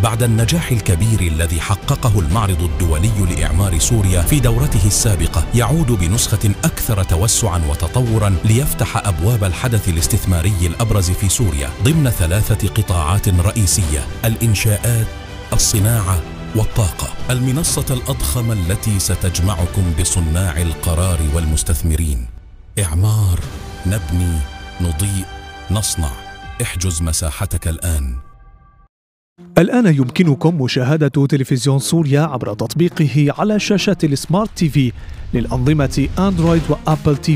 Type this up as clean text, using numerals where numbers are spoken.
بعد النجاح الكبير الذي حققه المعرض الدولي لإعمار سوريا في دورته السابقة، يعود بنسخة أكثر توسعا وتطورا ليفتح أبواب الحدث الاستثماري الأبرز في سوريا ضمن 3 قطاعات رئيسية: الإنشاءات، الصناعة والطاقة. المنصة الأضخم التي ستجمعكم بصناع القرار والمستثمرين. إعمار، نبني، نضيء، نصنع. احجز مساحتك الآن. الآن يمكنكم مشاهدة تلفزيون سوريا عبر تطبيقه على شاشة السمارت تي في للأنظمة أندرويد وأبل تي